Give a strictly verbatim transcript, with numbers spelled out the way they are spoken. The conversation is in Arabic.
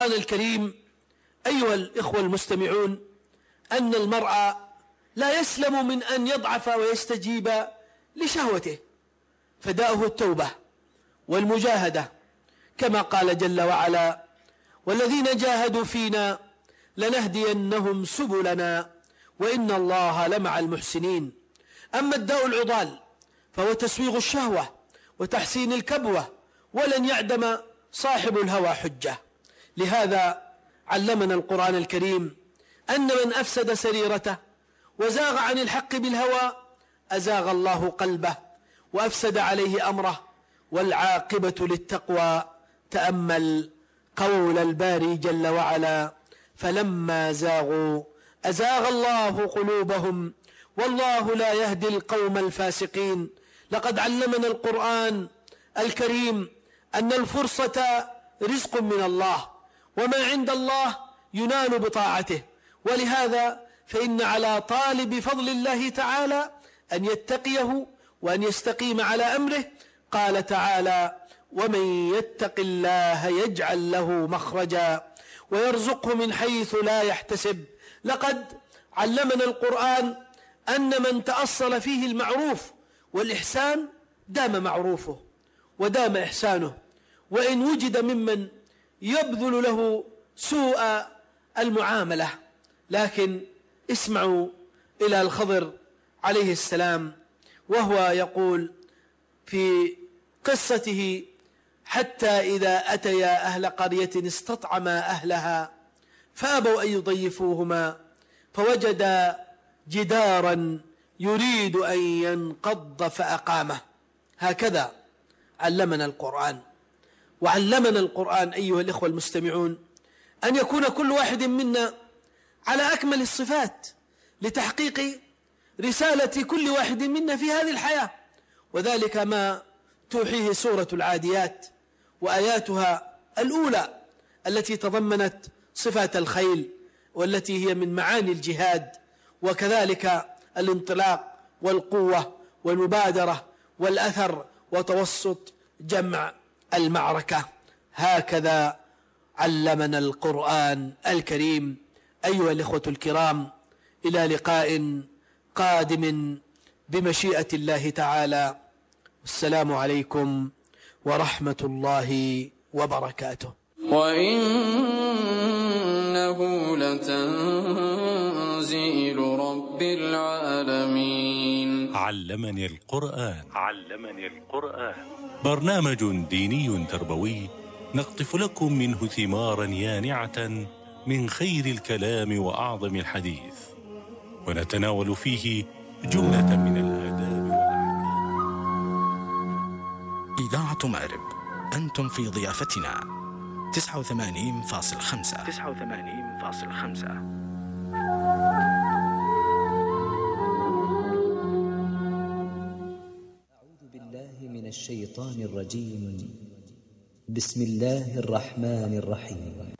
القرآن الكريم أيها الإخوة المستمعون أن المرء لا يسلم من أن يضعف ويستجيب لشهوته، فداؤه التوبة والمجاهدة، كما قال جل وعلا: والذين جاهدوا فينا لنهدينهم سبلنا وإن الله لمع المحسنين. أما الداء العضال فهو تسويغ الشهوة وتحسين الكبوة، ولن يعدم صاحب الهوى حجة. لهذا علمنا القرآن الكريم أن من أفسد سريرته وزاغ عن الحق بالهوى أزاغ الله قلبه وأفسد عليه أمره، والعاقبة للتقوى. تأمل قول الباري جل وعلا: فلما زاغوا أزاغ الله قلوبهم والله لا يهدي القوم الفاسقين. لقد علمنا القرآن الكريم أن الفرصة رزق من الله، وما عند الله ينال بطاعته، ولهذا فإن على طالب فضل الله تعالى أن يتقيه وأن يستقيم على أمره. قال تعالى: ومن يتق الله يجعل له مخرجا ويرزقه من حيث لا يحتسب. لقد علمنا القرآن أن من تأصل فيه المعروف والإحسان دام معروفه ودام إحسانه، وإن وجد ممن يبذل له سوء المعاملة. لكن اسمعوا إلى الخضر عليه السلام وهو يقول في قصته: حتى إذا أتيا أهل قرية استطعما أهلها فأبوا أن يضيفوهما فوجدا جدارا يريد أن ينقض فأقامه. هكذا علمنا القرآن. وعلمنا القرآن أيها الإخوة المستمعون أن يكون كل واحد منا على أكمل الصفات لتحقيق رسالة كل واحد منا في هذه الحياة، وذلك ما توحيه سورة العاديات وآياتها الأولى التي تضمنت صفات الخيل والتي هي من معاني الجهاد، وكذلك الانطلاق والقوة والمبادرة والأثر وتوسط جمع المعركة. هكذا علمنا القرآن الكريم. أيها الإخوة الكرام، إلى لقاء قادم بمشيئة الله تعالى. السلام عليكم ورحمة الله وبركاته. وإنه لتنزيل رب العالمين. علمني القرآن. علمني القرآن برنامج ديني تربوي نقطف لكم منه ثمارا يانعة من خير الكلام وأعظم الحديث، ونتناول فيه جملة من الآداب والأحكام. إذاعة مأرب، أنتم في ضيافتنا تسعة وثمانين فاصلة خمسة تسعة وثمانين فاصلة خمسة. أعوذ بالله من الشيطان الرجيم. بسم الله الرحمن الرحيم.